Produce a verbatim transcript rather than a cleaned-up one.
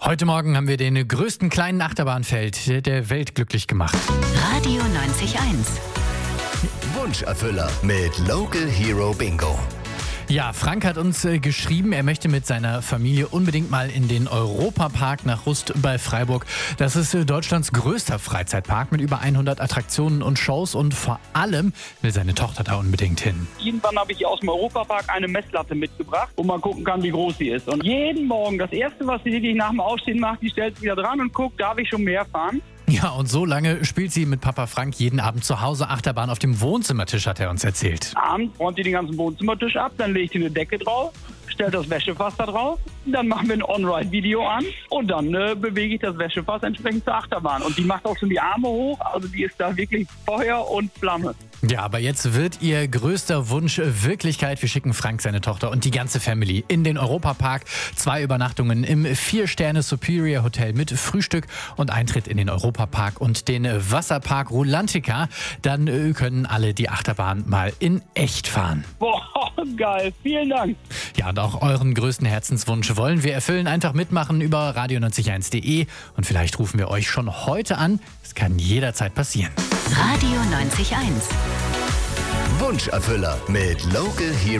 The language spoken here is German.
Heute Morgen haben wir den größten kleinen Achterbahnfeld der Welt glücklich gemacht. Radio neunzig Komma eins. Wunscherfüller mit Local Hero Bingo. Ja, Frank hat uns äh, geschrieben, er möchte mit seiner Familie unbedingt mal in den Europapark nach Rust bei Freiburg. Das ist äh, Deutschlands größter Freizeitpark mit über hundert Attraktionen und Shows und vor allem will seine Tochter da unbedingt hin. Irgendwann habe ich hier aus dem Europapark eine Messlatte mitgebracht, wo man gucken kann, wie groß sie ist. Und jeden Morgen, das Erste, was sie wirklich nach dem Aufstehen macht, die stellt sich wieder dran und guckt, darf ich schon mehr fahren? Ja, und so lange spielt sie mit Papa Frank jeden Abend zu Hause Achterbahn auf dem Wohnzimmertisch, hat er uns erzählt. Abends räumt sie den ganzen Wohnzimmertisch ab, dann legt sie eine Decke drauf, stellt das Wäschefass da drauf, dann machen wir ein On-Ride-Video an und dann äh, bewege ich das Wäschefass entsprechend zur Achterbahn. Und die macht auch schon die Arme hoch, also die ist da wirklich Feuer und Flamme. Ja, aber jetzt wird ihr größter Wunsch Wirklichkeit. Wir schicken Frank, seine Tochter und die ganze Family in den Europapark. Zwei Übernachtungen im Vier-Sterne Superior Hotel mit Frühstück und Eintritt in den Europapark und den Wasserpark Rulantica. Dann äh, können alle die Achterbahn mal in echt fahren. Boah, geil. Vielen Dank. Ja, und auch euren größten Herzenswunsch wollen wir erfüllen. Einfach mitmachen über radio neunzig eins punkt de und vielleicht rufen wir euch schon heute an. Es kann jederzeit passieren. Radio neunzig Komma eins. Wunscherfüller mit Local Hero